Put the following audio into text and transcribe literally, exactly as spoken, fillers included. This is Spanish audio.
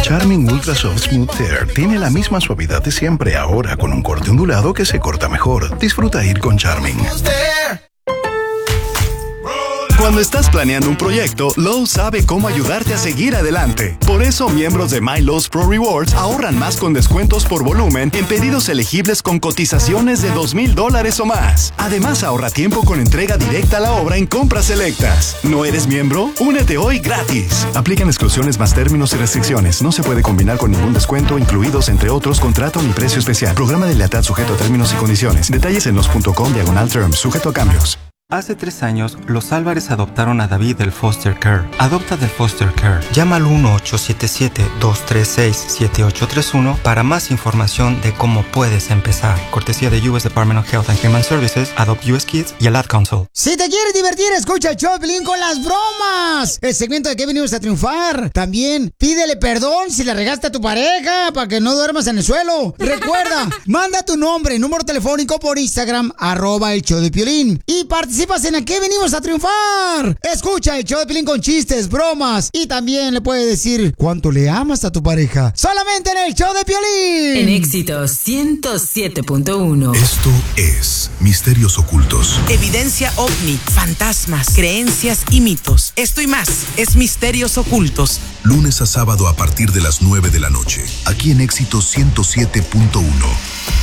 Charming Ultra Soft Smooth Tear tiene la misma suavidad de siempre, ahora con un corte ondulado que se corta mejor. Disfruta ir con Charming. Cuando estás planeando un proyecto, Lowe's sabe cómo ayudarte a seguir adelante. Por eso, miembros de My Lowe's Pro Rewards ahorran más con descuentos por volumen en pedidos elegibles con cotizaciones de dos mil dólares o más. Además, ahorra tiempo con entrega directa a la obra en compras selectas. ¿No eres miembro? Únete hoy gratis. Aplican exclusiones más términos y restricciones. No se puede combinar con ningún descuento, incluidos entre otros contrato ni precio especial. Programa de lealtad sujeto a términos y condiciones. Detalles en los punto com diagonal terms, sujeto a cambios. Hace tres años, los Álvarez adoptaron a David del Foster Care. Adopta del Foster Care. Llama al uno ocho siete siete, dos tres seis, siete ocho tres uno para más información de cómo puedes empezar. Cortesía de U S Department of Health and Human Services, Adopt U S Kids y el Ad Council. Si te quieres divertir, escucha el show de Piolín con las bromas. El segmento de que venimos a triunfar. También pídele perdón si le regaste a tu pareja para que no duermas en el suelo. Recuerda, manda tu nombre, número telefónico por Instagram, arroba el show de Piolín. Y participa en el que venimos a triunfar. Escucha el show de Piolín con chistes, bromas y también le puedes decir cuánto le amas a tu pareja. Solamente en el show de Piolín. En Éxitos ciento siete punto uno. Esto es Misterios Ocultos. Evidencia ovni, fantasmas, creencias y mitos. Esto y más es Misterios Ocultos. Lunes a sábado a partir de las nueve de la noche. Aquí en Éxitos ciento siete punto uno.